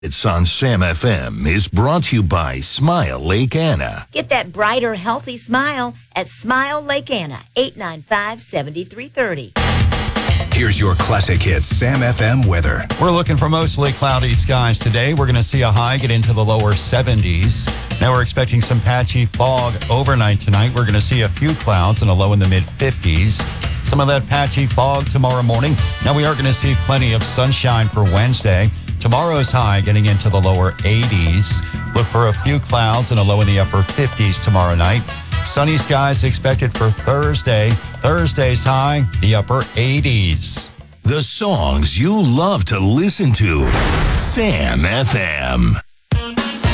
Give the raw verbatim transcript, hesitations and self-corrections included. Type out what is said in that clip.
It's on Sam F M is brought to you by Smile Lake Anna. Get that brighter, healthy smile at Smile Lake Anna, eight nine five, seven three three zero. Here's your classic hits Sam F M weather. We're looking for mostly cloudy skies today. We're going to see a high get into the lower seventies. Now we're expecting some patchy fog overnight tonight. We're going to see a few clouds and a low in the mid fifties. Some of that patchy fog tomorrow morning. Now we are going to see plenty of sunshine for Wednesday. Tomorrow's high getting into the lower eighties. Look for a few clouds and a low in the upper fifties tomorrow night. Sunny skies expected for Thursday. Thursday's high, the upper eighties. The songs you love to listen to. Sam F M.